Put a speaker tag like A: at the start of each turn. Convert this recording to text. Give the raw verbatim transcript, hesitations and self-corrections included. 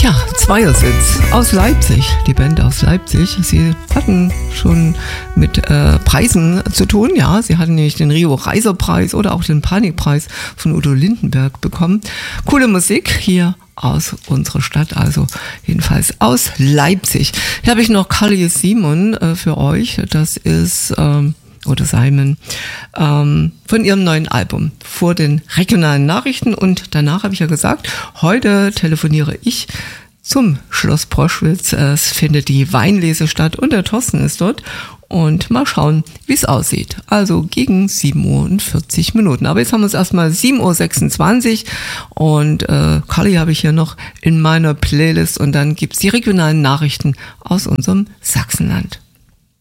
A: Ja, Zweiersitz aus Leipzig, die Band aus Leipzig. Sie hatten schon mit äh, Preisen zu tun, ja. Sie hatten nämlich den Rio-Reiser-Preis oder auch den Panikpreis von Udo Lindenberg bekommen. Coole Musik hier aus unserer Stadt, also jedenfalls aus Leipzig. Hier habe ich noch Carly Simon äh, für euch. Das ist... Ähm, oder Simon, ähm, von ihrem neuen Album vor den regionalen Nachrichten. Und danach habe ich ja gesagt, heute telefoniere ich zum Schloss Proschwitz. Es findet die Weinlese statt und der Thorsten ist dort. Und mal schauen, wie es aussieht. Also gegen sieben Uhr und vierzig Minuten. Aber jetzt haben wir es erstmal sieben Uhr sechsundzwanzig und äh, Carly habe ich hier noch in meiner Playlist. Und dann gibt's die regionalen Nachrichten aus unserem Sachsenland.